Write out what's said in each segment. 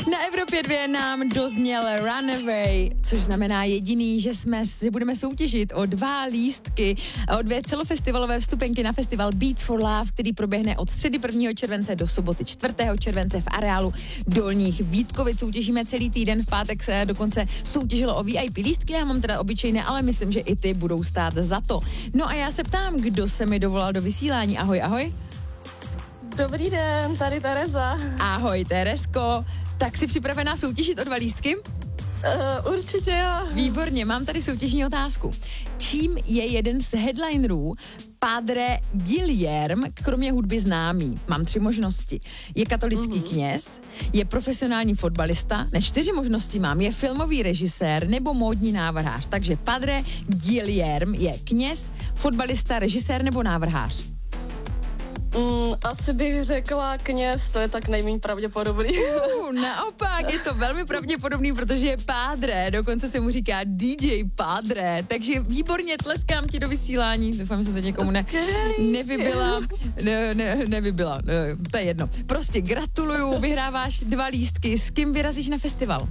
Na Evropě 2 nám dozněl Runaway, což znamená jediný, že budeme soutěžit o 2 lístky, o 2 celofestivalové vstupenky na festival Beats for Love, který proběhne od středy 1. července do soboty 4. července v areálu Dolních Vítkovic. Soutěžíme celý týden, v pátek se dokonce soutěžilo o VIP lístky, já mám teda obyčejné, ale myslím, že i ty budou stát za to. No a já se ptám, kdo se mi dovolal do vysílání. Ahoj, ahoj. Dobrý den, tady Tereza. Ahoj, Teresko. Tak jsi připravená soutěžit o 2 lístky? Určitě jo. Výborně, mám tady soutěžní otázku. Čím je jeden z headlinerů Padre Guillermo, kromě hudby známý? Mám 3 možnosti. Je katolický kněz, je profesionální fotbalista, ne 4 možnosti mám, je filmový režisér nebo módní návrhář. Takže Padre Guillermo je kněz, fotbalista, režisér nebo návrhář? Asi bych řekla kněz, to je tak nejméně pravděpodobný. Naopak, je to velmi pravděpodobný, protože je Padre, dokonce se mu říká DJ Padre, takže výborně, tleskám ti do vysílání, doufám, že jsem to někomu nevybila, to je jedno. Prostě gratuluju, vyhráváš 2 lístky, s kým vyrazíš na festival?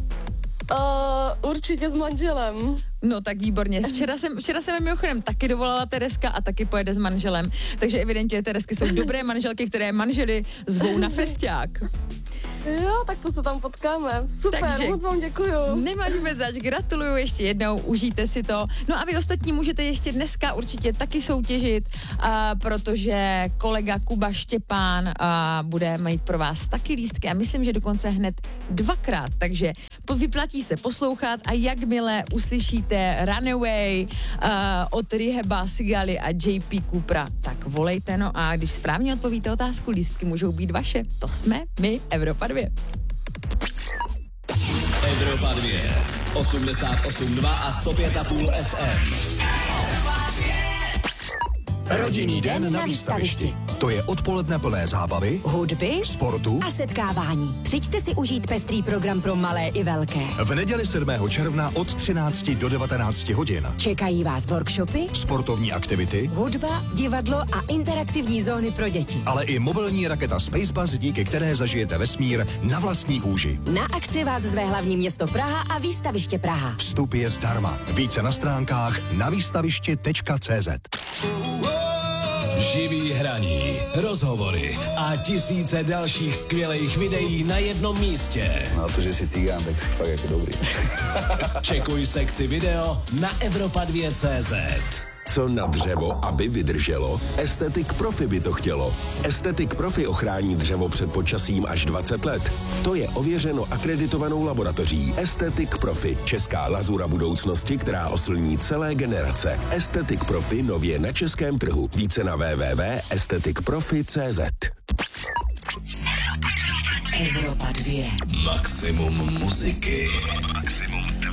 Určitě s manželem. No tak výborně. Včera jsem mimochodem taky dovolala Tereska a taky pojede s manželem. Takže evidentně Teresky jsou dobré manželky, které manžely zvou na festiák. Jo, tak to se tam potkáme. Super, takže moc vám děkuju. Nemáš vůbec zač, gratuluju ještě jednou, užijte si to. No a vy ostatní můžete ještě dneska určitě taky soutěžit, protože kolega Kuba Štěpán bude mít pro vás taky lístky a myslím, že dokonce hned 2krát, takže vyplatí se poslouchat a jakmile uslyšíte Runaway od Rehaba, Sigaly a JP Coopera, tak volejte, no a když správně odpovíte otázku, lístky můžou být vaše. To jsme my, Evropa 2. Evropa 2, 88,2 a 105,5 FM. Rodinný den na výstavišti. To je odpoledne plné zábavy, hudby, sportu a setkávání. Přijďte si užít pestrý program pro malé i velké. V neděli 7. června od 13 do 19 hodin. Čekají vás workshopy, Sportovní aktivity, hudba, divadlo a interaktivní zóny pro děti. ale i mobilní raketa Spacebus, díky které zažijete vesmír na vlastní kůži. Na akci vás zve hlavní město Praha a výstaviště Praha. Vstup je zdarma. Více na stránkách na výstavišti.cz. Živý hraní, rozhovory a tisíce dalších skvělých videí na jednom místě. No to, že si cigán, tak si fakt jako dobrý. Čekuj sekci video na Evropa2.cz. Co na dřevo, aby vydrželo? Aesthetic Profi by to chtělo. Aesthetic Profi ochrání dřevo před počasím až 20 let. To je ověřeno akreditovanou laboratoří. Aesthetic Profi, česká lazura budoucnosti, která oslní celé generace. Aesthetic Profi nově na českém trhu. Více na www.aestheticprofi.cz. Evropa 2. Maximum muziky.